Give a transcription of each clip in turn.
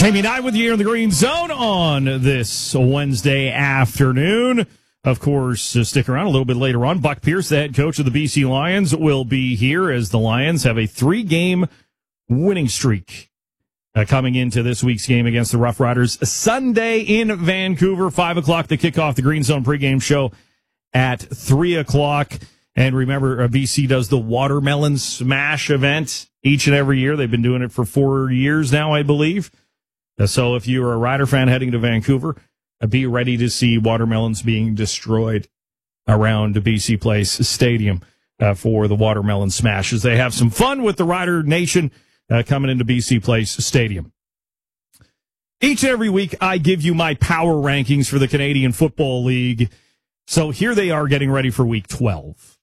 Jamie Knight with you in the Green Zone on this Wednesday afternoon. Of course, stick around a little bit later on. Buck Pierce, the head coach of the BC Lions, will be here as the Lions have a 3-game winning streak coming into this week's game against the Rough Riders. Sunday in Vancouver, 5 o'clock to kick off the Green Zone pregame show at 3 o'clock. And remember, BC does the Watermelon Smash event each and every year. They've been doing it for 4 years now, I believe. So if you're a Rider fan heading to Vancouver, be ready to see watermelons being destroyed around BC Place Stadium for the Watermelon Smash, as they have some fun with the Rider Nation coming into BC Place Stadium. Each and every week, I give you my power rankings for the Canadian Football League. So here they are getting ready for Week 12.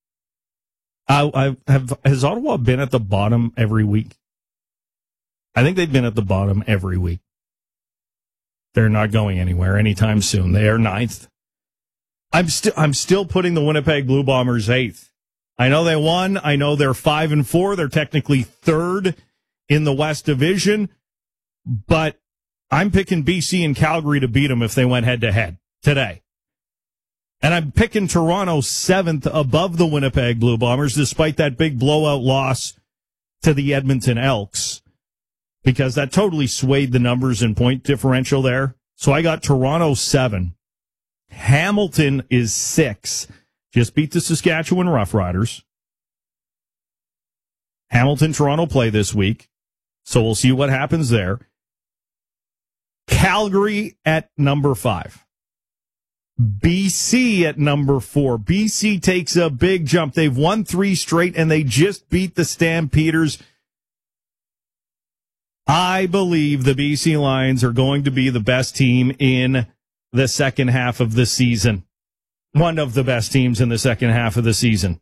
Has Ottawa been at the bottom every week? I think they've been at the bottom every week. They're not going anywhere anytime soon. They are 9th. I'm still putting the Winnipeg Blue Bombers 8th. I know they won. I know they're 5-4. They're technically 3rd in the West Division, but I'm picking BC and Calgary to beat them if they went head to head today. And I'm picking Toronto 7th above the Winnipeg Blue Bombers, despite that big blowout loss to the Edmonton Elks, because that totally swayed the numbers and point differential there. So I got Toronto 7. Hamilton is 6. Just beat the Saskatchewan Roughriders. Hamilton, Toronto play this week, so we'll see what happens there. Calgary at number 5. BC at number 4. BC takes a big jump. They've won 3 straight, and they just beat the Stampeders. I believe the BC Lions are going to be the best team in the second half of the season. One of the best teams in the second half of the season.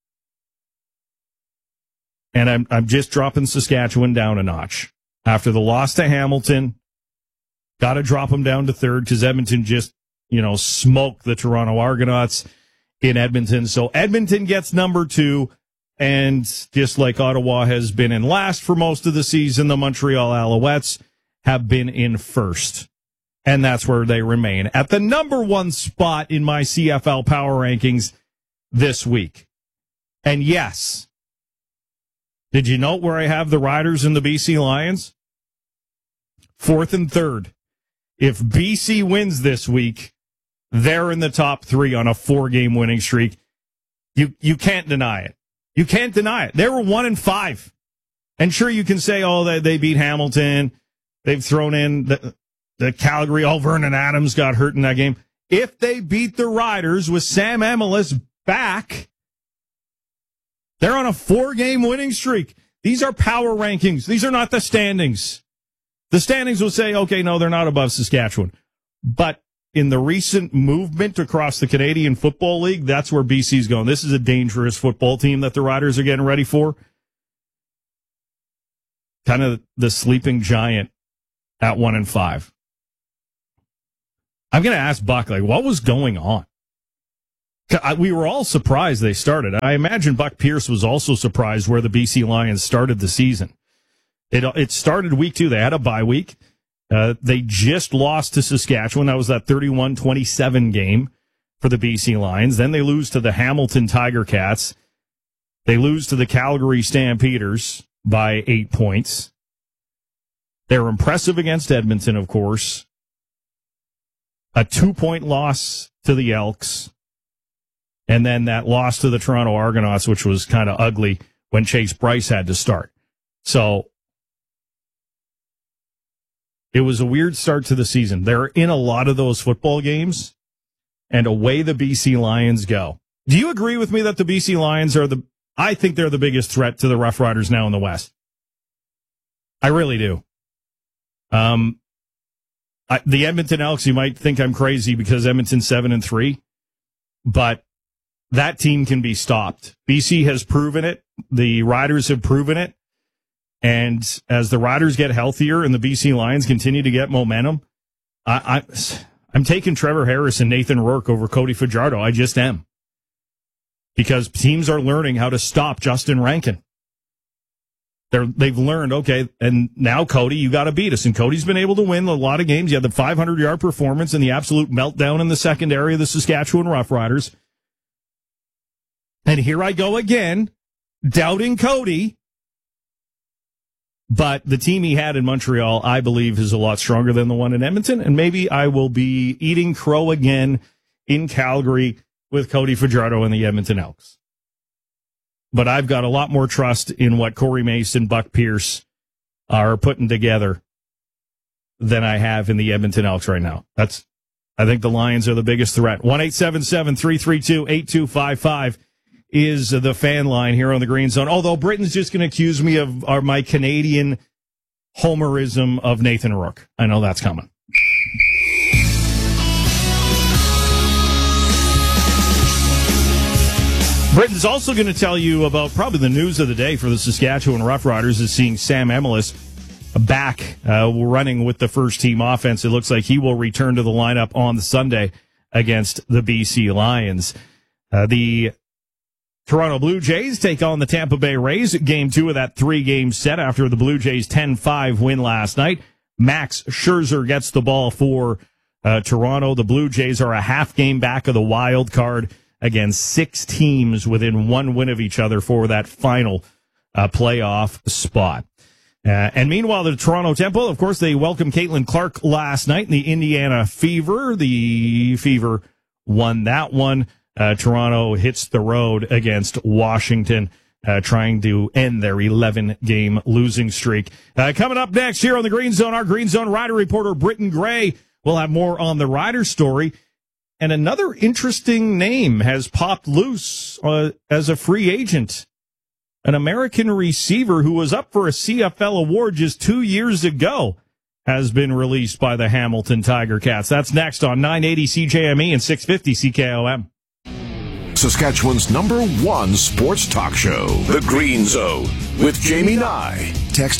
And I'm just dropping Saskatchewan down a notch. After the loss to Hamilton, got to drop them down to 3rd because Edmonton just, smoked the Toronto Argonauts in Edmonton. So Edmonton gets number 2. And just like Ottawa has been in last for most of the season, the Montreal Alouettes have been in 1st. And that's where they remain at the number 1 spot in my CFL power rankings this week. And yes, did you note where I have the Riders and the BC Lions? 4th and 3rd. If BC wins this week, they're in the top 3 on a 4-game winning streak. You can't deny it. You can't deny it. They were 1-5. And sure, you can say, they beat Hamilton. They've thrown in the Calgary. Vernon Adams got hurt in that game. If they beat the Riders with Sam Emilus back, they're on a 4-game winning streak. These are power rankings. These are not the standings. The standings will say, okay, no, they're not above Saskatchewan. But in the recent movement across the Canadian Football League, that's where BC's going. This is a dangerous football team that the Riders are getting ready for. Kind of the sleeping giant at 1-5. I'm going to ask Buck, what was going on? We were all surprised they started. I imagine Buck Pierce was also surprised where the BC Lions started the season. It started week 2. They had a bye week. They just lost to Saskatchewan. That was that 31-27 game for the BC Lions. Then they lose to the Hamilton Tiger Cats. They lose to the Calgary Stampeders by 8 points. They're impressive against Edmonton, of course. A 2-point loss to the Elks. And then that loss to the Toronto Argonauts, which was kind of ugly when Chase Bryce had to start. So it was a weird start to the season. They're in a lot of those football games, and away the BC Lions go. Do you agree with me that the BC Lions I think they're the biggest threat to the Rough Riders now in the West? I really do. The Edmonton Elks, you might think I'm crazy because Edmonton's 7-3, but that team can be stopped. BC has proven it. The Riders have proven it. And as the Riders get healthier and the BC Lions continue to get momentum, I'm taking Trevor Harris and Nathan Rourke over Cody Fajardo. I just am. Because teams are learning how to stop Justin Rankin. They've learned, okay, and now, Cody, you got to beat us. And Cody's been able to win a lot of games. You had the 500-yard performance and the absolute meltdown in the secondary of the Saskatchewan Roughriders. And here I go again, doubting Cody. But the team he had in Montreal, I believe, is a lot stronger than the one in Edmonton. And maybe I will be eating crow again in Calgary with Cody Fajardo and the Edmonton Elks. But I've got a lot more trust in what Corey Mason, Buck Pierce are putting together than I have in the Edmonton Elks right now. I think the Lions are the biggest threat. 1-877-332-8255 is the fan line here on the Green Zone. Although Britain's just going to accuse me of my Canadian homerism of Nathan Rourke. I know that's coming. Britain's also going to tell you about probably the news of the day for the Saskatchewan Roughriders is seeing Sam Emilus back running with the first-team offense. It looks like he will return to the lineup on Sunday against the BC Lions. The Toronto Blue Jays take on the Tampa Bay Rays at Game 2 of that 3-game set after the Blue Jays' 10-5 win last night. Max Scherzer gets the ball for Toronto. The Blue Jays are a half game back of the wild card. Again, 6 teams within 1 win of each other for that final playoff spot. And meanwhile, the Toronto Temple, of course, they welcomed Caitlin Clark last night in the Indiana Fever. The Fever won that one. Toronto hits the road against Washington, trying to end their 11-game losing streak. Coming up next here on the Green Zone, our Green Zone Rider reporter, Britton Gray, will have more on the Rider story. And another interesting name has popped loose as a free agent. An American receiver who was up for a CFL award just 2 years ago has been released by the Hamilton Tiger Cats. That's next on 980 CJME and 650 CKOM. Saskatchewan's #1 sports talk show, The Green Zone, with Jamie Nye. Text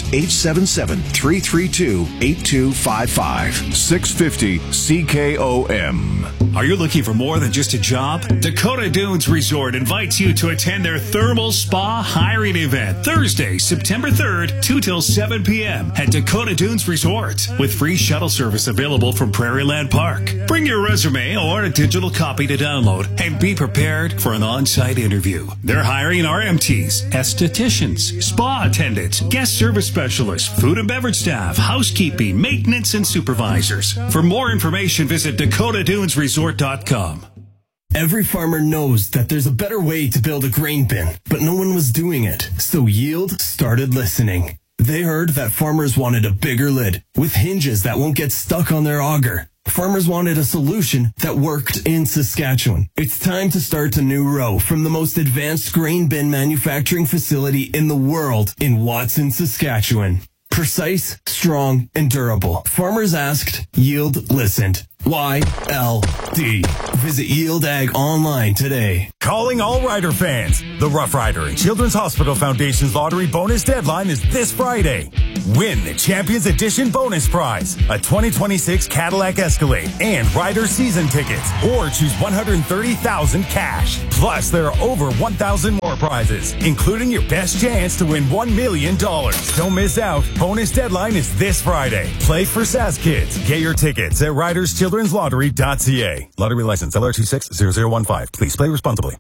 877-332-8255. 650 CKOM. Are you looking for more than just a job? Dakota Dunes Resort invites you to attend their Thermal Spa Hiring Event Thursday, September 3rd, 2 till 7 p.m. at Dakota Dunes Resort, with free shuttle service available from Prairieland Park. Bring your resume or a digital copy to download and be prepared for an on-site interview. They're hiring RMTs, estheticians, spa attendants, guest service specialists, food and beverage staff, housekeeping, maintenance, and supervisors. For more information, visit DakotaDunesResort.com. Every farmer knows that there's a better way to build a grain bin, but no one was doing it. So Yield started listening. They heard that farmers wanted a bigger lid with hinges that won't get stuck on their auger. Farmers wanted a solution that worked in Saskatchewan. It's time to start a new row from the most advanced grain bin manufacturing facility in the world in Watson, Saskatchewan. Precise, strong, and durable. Farmers asked, Yield listened. YLD. Visit Yield Ag online today. Calling all Rider fans. The Rough Rider and Children's Hospital Foundation's lottery bonus deadline is this Friday. Win the Champions Edition bonus prize, a 2026 Cadillac Escalade and Rider season tickets, or choose $130,000 cash. Plus, there are over 1,000 more prizes, including your best chance to win $1 million. Don't miss out. Bonus deadline is this Friday. Play for SAS Kids. Get your tickets at RidersChildren'sLottery.ca. Lottery license LR260015. Please play responsibly.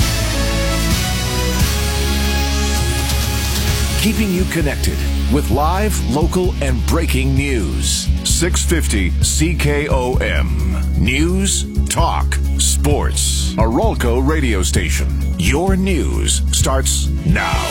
Keeping you connected with live, local, and breaking news. 650 CKOM. News, talk, sports. A Rolco radio station. Your news starts now.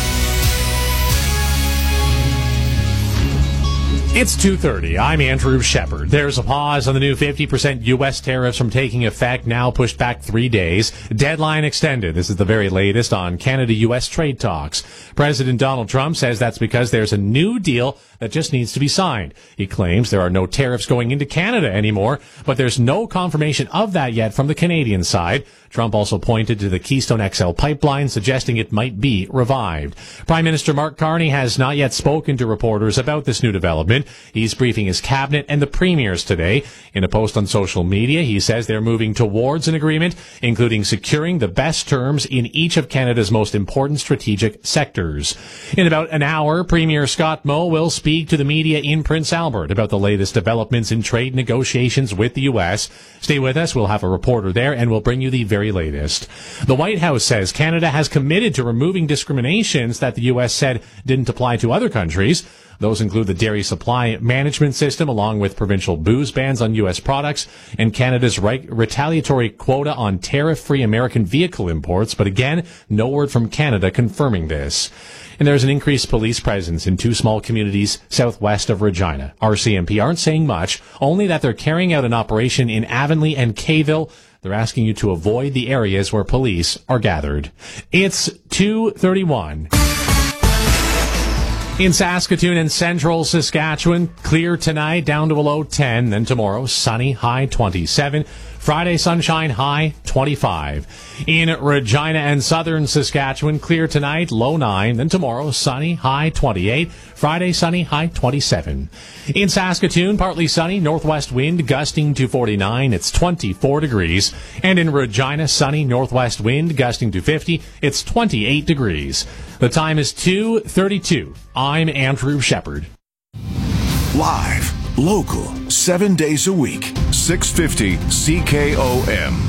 It's 2:30. I'm Andrew Shepard. There's a pause on the new 50% U.S. tariffs from taking effect, now pushed back 3 days. Deadline extended. This is the very latest on Canada-U.S. trade talks. President Donald Trump says that's because there's a new deal that just needs to be signed. He claims there are no tariffs going into Canada anymore, but there's no confirmation of that yet from the Canadian side. Trump also pointed to the Keystone XL pipeline, suggesting it might be revived. Prime Minister Mark Carney has not yet spoken to reporters about this new development. He's briefing his cabinet and the premiers today. In a post on social media, he says they're moving towards an agreement, including securing the best terms in each of Canada's most important strategic sectors. In about an hour, Premier Scott Moe will speak to the media in Prince Albert about the latest developments in trade negotiations with the U.S. Stay with us. We'll have a reporter there, and we'll bring you the very latest. The White House says Canada has committed to removing discriminations that the U.S. said didn't apply to other countries. Those include the dairy supply management system, along with provincial booze bans on U.S. products, and Canada's retaliatory quota on tariff-free American vehicle imports. But again, no word from Canada confirming this. And there's an increased police presence in two small communities southwest of Regina. RCMP aren't saying much, only that they're carrying out an operation in Avonlea and Kayville. They're asking you to avoid the areas where police are gathered. It's 2:31. In Saskatoon and central Saskatchewan, clear tonight, down to a low 10. Then tomorrow, sunny, high 27. Friday, sunshine, high 25. In Regina and southern Saskatchewan, clear tonight, low 9. Then tomorrow, sunny, high 28. Friday, sunny, high 27. In Saskatoon, partly sunny, northwest wind gusting to 49. It's 24 degrees. And in Regina, sunny, northwest wind gusting to 50. It's 28 degrees. The time is 2:32. I'm Andrew Shepard. Live, local, 7 days a week, 650 CKOM.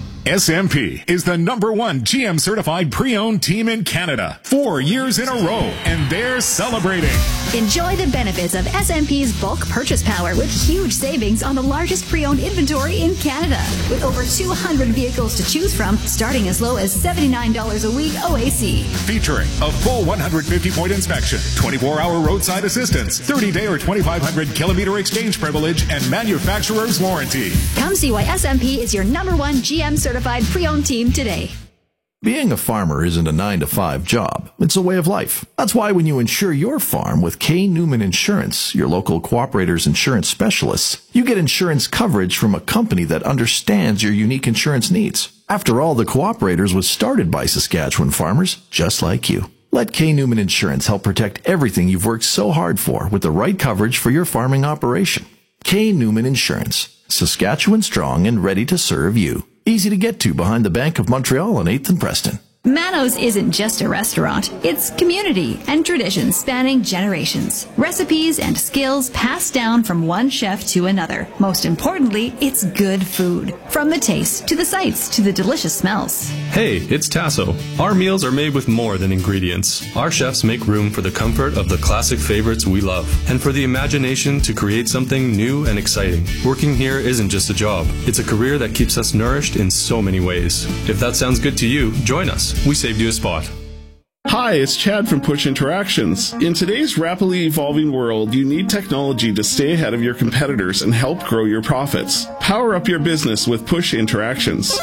SMP is the #1 GM certified pre-owned team in Canada, 4 years in a row, and they're celebrating. Enjoy the benefits of SMP's bulk purchase power with huge savings on the largest pre-owned inventory in Canada. With over 200 vehicles to choose from, starting as low as $79 a week OAC. Featuring a full 150-point inspection, 24-hour roadside assistance, 30-day or 2,500-kilometer exchange privilege, and manufacturer's warranty. Come see why SMP is your #1 GM certified pre-owned team today. Being a farmer isn't a 9-to-5 job. It's a way of life. That's why when you insure your farm with K. Newman Insurance, your local Cooperator's insurance specialists, you get insurance coverage from a company that understands your unique insurance needs. After all, the Cooperators was started by Saskatchewan farmers just like you. Let K. Newman Insurance help protect everything you've worked so hard for with the right coverage for your farming operation. K. Newman Insurance. Saskatchewan strong and ready to serve you. Easy to get to behind the Bank of Montreal on 8th and Preston. Manos isn't just a restaurant. It's community and traditions spanning generations. Recipes and skills passed down from one chef to another. Most importantly, it's good food. From the taste, to the sights, to the delicious smells. Hey, it's Tasso. Our meals are made with more than ingredients. Our chefs make room for the comfort of the classic favorites we love, and for the imagination to create something new and exciting. Working here isn't just a job. It's a career that keeps us nourished in so many ways. If that sounds good to you, join us. We saved you a spot. Hi, it's Chad from Push Interactions. In today's rapidly evolving world, you need technology to stay ahead of your competitors and help grow your profits. Power up your business with Push Interactions.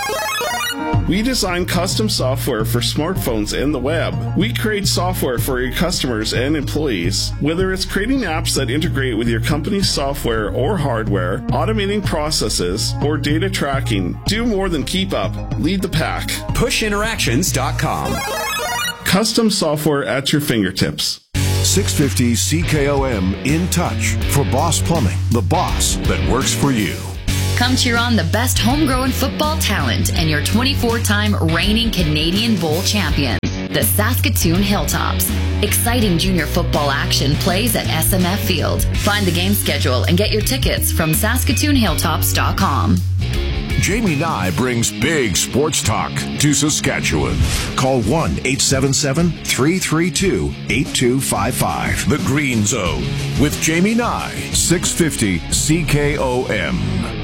We design custom software for smartphones and the web. We create software for your customers and employees. Whether it's creating apps that integrate with your company's software or hardware, automating processes, or data tracking, do more than keep up. Lead the pack. PushInteractions.com. Custom software at your fingertips. 650 CKOM In Touch for Boss Plumbing, the boss that works for you. Come cheer on the best homegrown football talent and your 24-time reigning Canadian Bowl champions, the Saskatoon Hilltops. Exciting junior football action plays at SMF Field. Find the game schedule and get your tickets from SaskatoonHilltops.com. Jamie Nye brings big sports talk to Saskatchewan. Call 1-877-332-8255. The Green Zone with Jamie Nye, 650 CKOM.